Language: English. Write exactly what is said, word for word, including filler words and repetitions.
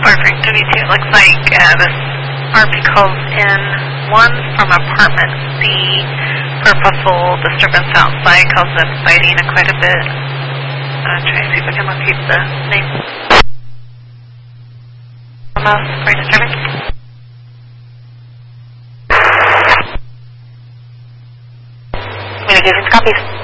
Perfect. W two. It looks like uh, this R P calls in one from apartment C for possible disturbance outside, calls it biting quite a bit. Uh, try to see if I can locate the name. Almost quite disturbing. Communications copies.